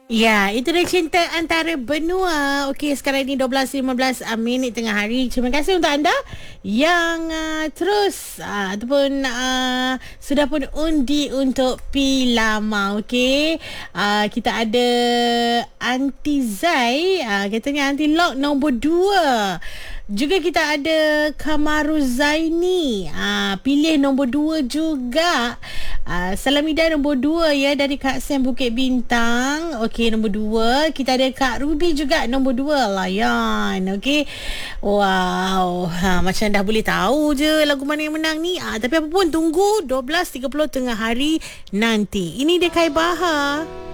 Ya, itu dia cinta antara benua. Okey, sekarang ni 12.15 minit tengah hari. Terima kasih untuk anda yang terus ataupun sudah pun undi untuk Pilama. Okey, kita ada Anti Zai, katanya Anti Lock nombor 2. Juga kita ada Kamaru Zaini, pilih nombor 2 juga. Salamida nombor 2 ya, dari Kak Sam Bukit Bintang. Okey, nombor 2. Kita ada Kak Ruby juga nombor 2, Layan. Okey. Wow, macam dah boleh tahu je lagu mana yang menang ni. Tapi apa pun, tunggu 12.30 tengah hari nanti. Ini dia Kai Bahar.